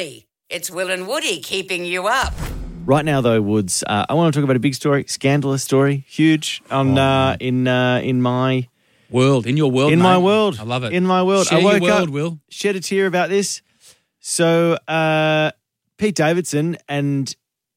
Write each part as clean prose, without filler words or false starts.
Woody. It's Will and Woody keeping you up. Right now, though, Woods, I want to talk about a big story, scandalous story, huge in my world, in your world, in mate. my world. I love it. In my world, Share I woke your world, up, Will. shed a tear about this. So, Pete Davidson and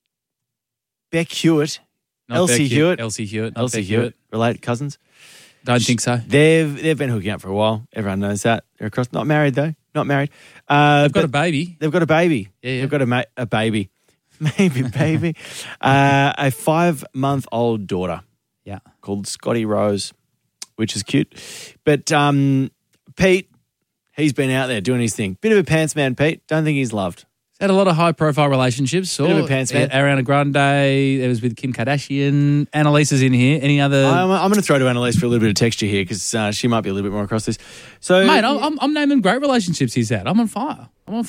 Beck Hewitt, Not Elsie Beck Hewitt, Elsie Hewitt, not Elsie Beck Hewitt, related cousins. Don't think so. They've been hooking up for a while. Everyone knows that. They're across. Not married though. Not married. They've got a baby. They've got a baby. Yeah. They've got a baby. Maybe baby. A 5-month-old daughter. Yeah. Called Scotty Rose, which is cute. But Pete, he's been out there doing his thing. Bit of a pants man, Pete. Don't think he's loved. He's had a lot of high-profile relationships. Bit of a pants man. Ariana Grande, it was with Kim Kardashian. Annalisa's in here. Any other... I'm going to throw to Annalise for a little bit of texture here because she might be a little bit more across this. So, Mate, I'm naming great relationships he's had. I'm on fire.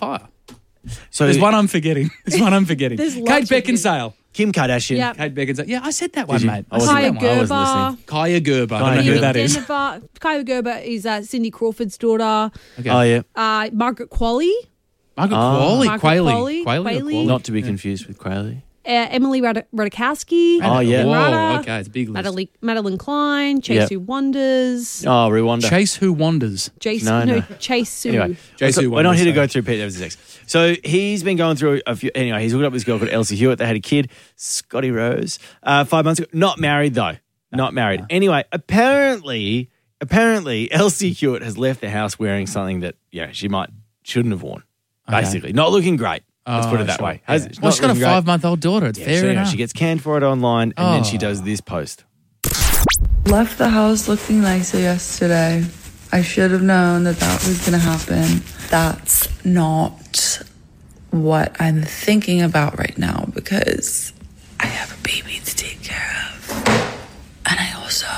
So There's one I'm forgetting. There's Kate lots of Beckinsale. Kim Kardashian. Yep. Kate Beckinsale. Yeah, I said that one, you? mate. I wasn't Kaya that one. I wasn't listening. Gerber. Kaya Gerber. I don't know who Gerber. that is. Jennifer. Kaya Gerber is Cindy Crawford's daughter. Okay. Oh, yeah. Margaret Qualley. Margaret Qualley. Margaret Quayle. Qualley. Not to be confused with Quayle. Emily Ratajkowski. Oh, yeah. Whoa, okay. It's a big list. Madeline Klein. Chase Who Wonders. Oh, Rwanda. Chase Who Wonders. No. Chase Sue. Anyway, Chase Who we're not Wonders, here to so. go through Pete Davidson's ex. So he's been going through a few. Anyway, he's hooked up with this girl called Elsie Hewitt. They had a kid, Scotty Rose, 5 months ago. Not married though. Not married. Anyway, apparently, Elsie Hewitt has left the house wearing something that she shouldn't have worn. Okay. Basically, not looking great. Let's put it that sure. way. Yeah. Well, she's got a 5-month-old daughter. It's fair So enough. she gets canned for it online, and then she does this post. Left the house looking nicer yesterday. I should have known that was going to happen. That's not what I'm thinking about right now because I have a baby to take care of. And I also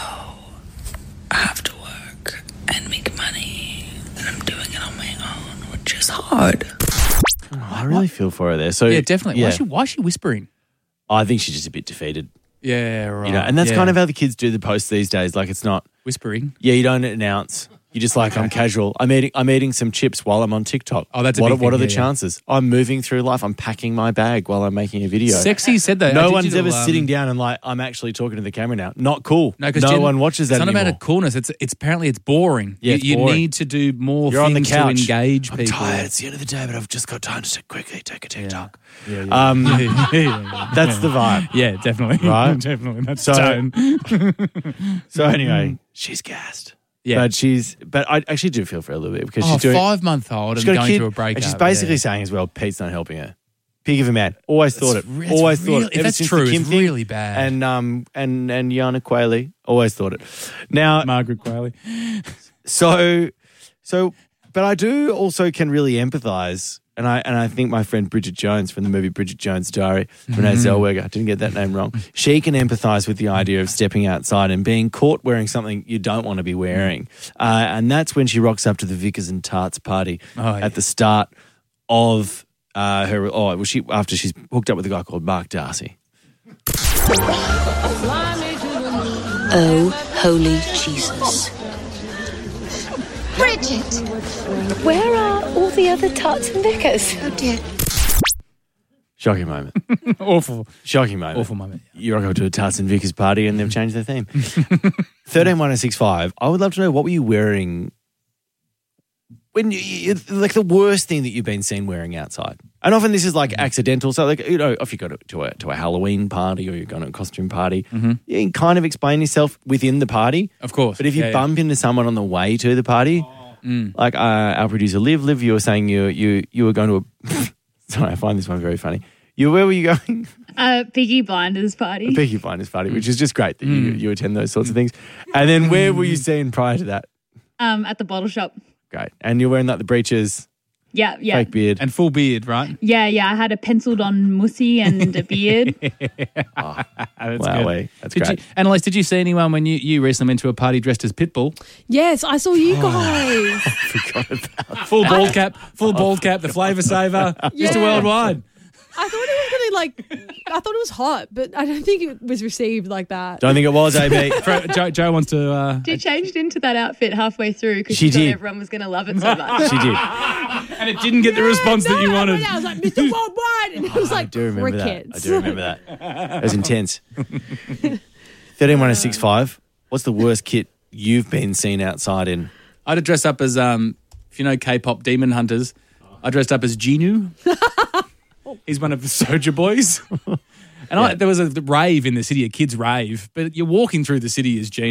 have to work and make money. And I'm doing it on my own, which is hard. I really feel for her there. So Yeah, definitely. Why is she whispering? I think she's just a bit defeated. Yeah, right. And that's kind of how the kids do the posts these days. Like it's not whispering. Yeah, you don't announce. You just I'm casual. I'm eating some chips while I'm on TikTok. Oh, that's a what big thing. are the Yeah. chances? I'm moving through life. I'm packing my bag while I'm making a video. Sexy said that. No one's ever sitting down and I'm actually talking to the camera now. Not cool. No one watches that It's not anymore. about coolness. It's apparently it's boring. Yeah, it's you boring. need to do more You're on the things to couch. engage I'm people. tired. It's the end of the day, but I've just got time to quickly take a TikTok. Yeah. That's the vibe. Yeah, definitely. Right? Definitely. That's So- tone. So anyway, she's gassed. Yeah. But I actually do feel for her a little bit because Oh, she's doing 5-month-old she's and got going kid, through a breakup. and she's basically yeah. saying as well, Pete's not helping her. Pig of a man. Always thought it. It's Always really- thought it. if Ever that's since true, the Kim it's thing really bad. And Yana Quayle, always thought it. Now, Margaret Qualley. but I do also can really empathise. And I think my friend Bridget Jones from the movie Bridget Jones' Diary, Renee Zellweger, I didn't get that name wrong. She can empathise with the idea of stepping outside and being caught wearing something you don't want to be wearing. And that's when she rocks up to the Vickers and Tarts party at the start of her. After she's hooked up with a guy called Mark Darcy. Oh, holy Jesus. Bridget! Where are all the other Tarts and Vickers? Oh dear. Shocking moment. Awful. Shocking moment. Awful moment. You rock up to a Tarts and Vickers party and they've changed their theme. 131065. I would love to know, what were you wearing when like the worst thing that you've been seen wearing outside? And often this is like accidental. So like, if you go to a Halloween party or you're going to a costume party, you can kind of explain yourself within the party. Of course. But if you bump into someone on the way to the party, like our producer Liv, you were saying you were going to a sorry, I find this one very funny. Where were you going? Peaky Blinders party. A Peaky Blinders party, which is just great that you attend those sorts of things. And then where were you seen prior to that? At the bottle shop. Great. And you're wearing like the breeches, Yeah. fake beard. And full beard, right? Yeah. I had a penciled on mussy and a beard. That's Wow, good. that's great. Annalise, did you see anyone when you recently went to a party dressed as Pitbull? Yes, I saw you guys. Full bald cap, the flavour saver, Mr. Worldwide. I thought it was hot, but I don't think it was received like that. Don't think it was, AB. Joe wants to. She changed into that outfit halfway through because She she thought did. everyone was going to love it so much. She did. And it didn't get the response that you wanted. I was like, Mr. Worldwide, and it was I like do remember that. crickets. I do remember that. It was intense. 131065. What's the worst kit you've been seen outside in? I'd dress up as, if you know K-pop Demon Hunters, I dressed up as Genu. He's one of the Soulja Boys. And there was a rave in the city, a kids' rave, but you're walking through the city as Genu.